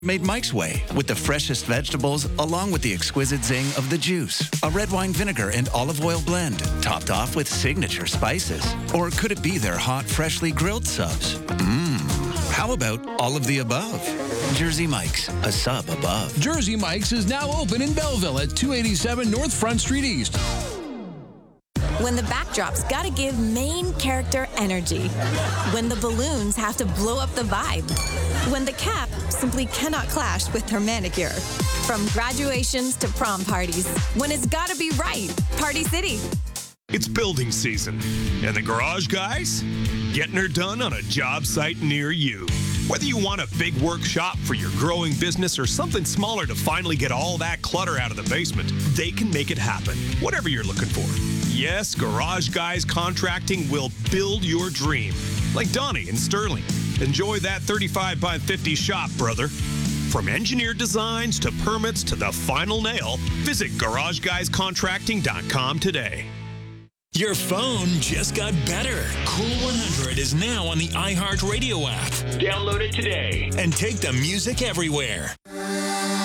Made Mike's way with the freshest vegetables along with the exquisite zing of the juice. A red wine vinegar and olive oil blend topped off with signature spices. Or could it be their hot, freshly grilled subs? How about all of the above? Jersey Mike's, a sub above. Jersey Mike's is now open in Belleville at 287 North Front Street East. When the backdrop's gotta give main character energy. When the balloons have to blow up the vibe. When the cap simply cannot clash with her manicure. From graduations to prom parties. When it's gotta be right. Party City. It's building season, and the garage guys getting her done on a job site near you. Whether you want a big workshop for your growing business or something smaller to finally get all that clutter out of the basement, they can make it happen, whatever you're looking for. Yes, Garage Guys Contracting will build your dream. Like Donnie in Sterling. Enjoy that 35 by 50 shop, brother. From engineered designs to permits to the final nail, visit GarageGuysContracting.com today. Your phone just got better. Cool 100 is now on the iHeartRadio app. Download it today and take the music everywhere.